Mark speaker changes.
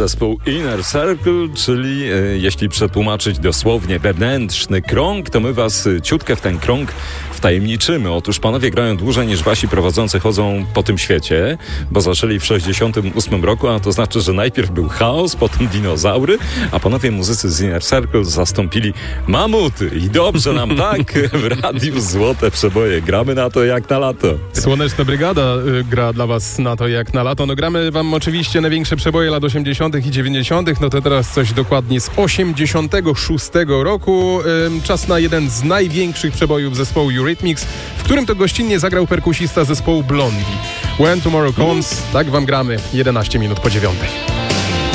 Speaker 1: Zespół Inner Circle, czyli jeśli przetłumaczyć dosłownie wewnętrzny krąg, to my was ciutkę w ten krąg wtajemniczymy. Otóż panowie grają dłużej niż wasi prowadzący chodzą po tym świecie, bo zaczęli w 68 roku, a to znaczy, że najpierw był chaos, potem dinozaury, a panowie muzycy z Inner Circle zastąpili mamuty. I dobrze nam tak w radiu Złote Przeboje. Gramy na to jak na lato.
Speaker 2: Słoneczna Brygada gra dla was na to jak na lato. No gramy wam oczywiście największe przeboje lat 80. i 90. No to teraz coś dokładnie z 86 roku. Czas na jeden z największych przebojów zespołu Eurythmics, w którym to gościnnie zagrał perkusista zespołu Blondie. When Tomorrow Comes, tak wam gramy 11 minut po 9.